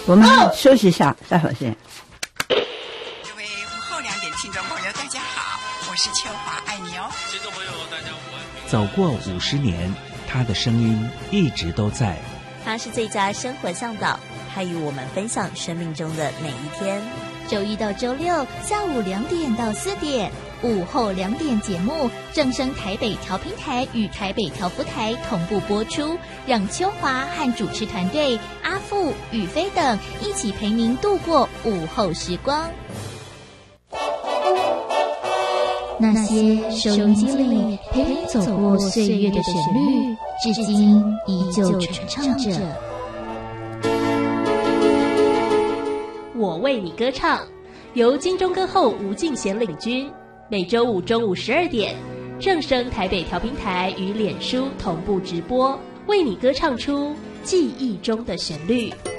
我们休息一下，待会儿见。 各位午后2点听众朋友，大家好，我是秋华，爱你哦。 听众朋友，大家午安。 走过50年，他的声音一直都在。 他是最佳生活向导，他与我们分享生命中的每一天。 周一到周六下午2点到4点，午后2点节目正声台北调频台与台北调福台同步播出，让秋华和主持团队阿富、宇飞等一起陪您度过午后时光。那些收音机里陪你走过岁月的旋律，至今依旧传唱着。 我为你歌唱，由金钟歌后吴敬贤领军，每周五中午12点，正声台北调频台与脸书同步直播，为你歌唱出记忆中的旋律。